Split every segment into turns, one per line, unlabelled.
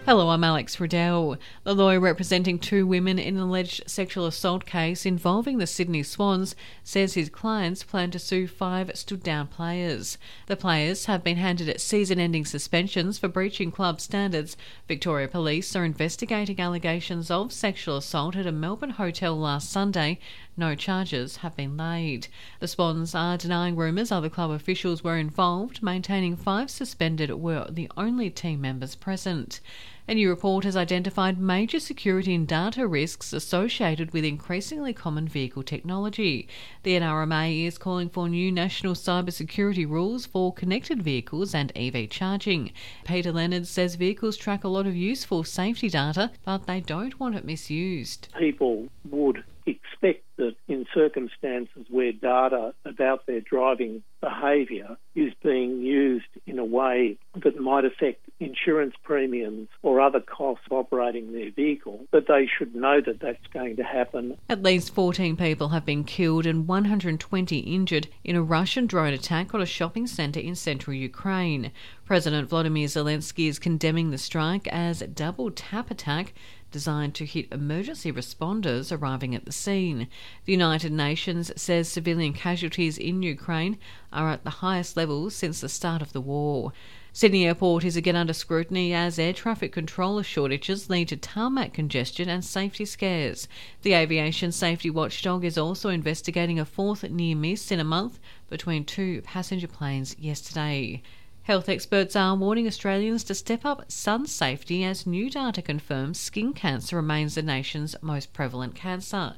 Hello, I'm Alex Riddell. The lawyer representing two women in an alleged sexual assault case involving the Sydney Swans says his clients plan to sue 5 stood-down players. The players have been handed season-ending suspensions for breaching club standards. Victoria Police are investigating allegations of sexual assault at a Melbourne hotel last Sunday. No charges have been laid. The Swans are denying rumours other club officials were involved, maintaining 5 suspended were the only team members present. A new report has identified major security and data risks associated with increasingly common vehicle technology. The NRMA is calling for new national cybersecurity rules for connected vehicles and EV charging. Peter Leonard says vehicles track a lot of useful safety data, but they don't want it misused.
People would expect that in circumstances where data about their driving behaviour is being used in a way that might affect insurance premiums or other costs of operating their vehicle, that they should know that that's going to happen.
At least 14 people have been killed and 120 injured in a Russian drone attack on a shopping centre in central Ukraine. President Volodymyr Zelensky is condemning the strike as a double tap attack designed to hit emergency responders arriving at the scene. The United Nations says civilian casualties in Ukraine are at the highest levels since the start of the war. Sydney Airport is again under scrutiny as air traffic controller shortages lead to tarmac congestion and safety scares. The aviation safety watchdog is also investigating a 4th near miss in a month between 2 passenger planes yesterday. Health experts are warning Australians to step up sun safety as new data confirms skin cancer remains the nation's most prevalent cancer.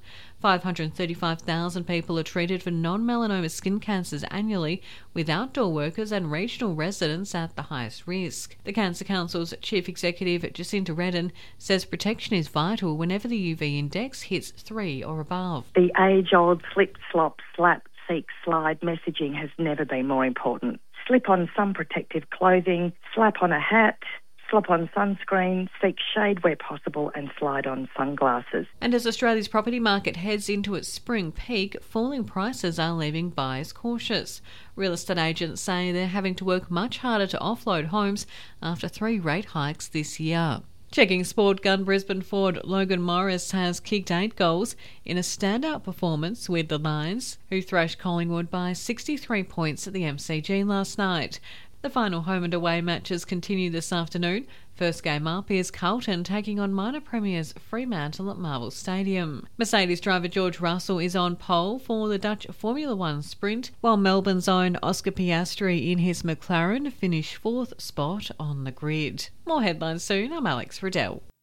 535,000 people are treated for non-melanoma skin cancers annually, with outdoor workers and regional residents at the highest risk. The Cancer Council's Chief Executive Jacinta Redden says protection is vital whenever the UV index hits 3 or above.
The age-old slip, slop, slap, seek, slide messaging has never been more important. Slip on some protective clothing, slap on a hat, slop on sunscreen, seek shade where possible and slide on sunglasses.
And as Australia's property market heads into its spring peak, falling prices are leaving buyers cautious. Real estate agents say they're having to work much harder to offload homes after 3 rate hikes this year. Checking sport, gun Brisbane forward Logan Morris has kicked 8 goals in a standout performance with the Lions, who thrashed Collingwood by 63 points at the MCG last night. The final home and away matches continue this afternoon. First game up is Carlton taking on minor premiers Fremantle at Marvel Stadium. Mercedes driver George Russell is on pole for the Dutch Formula One sprint, while Melbourne's own Oscar Piastri in his McLaren finished 4th spot on the grid. More headlines soon. I'm Alex Riddell.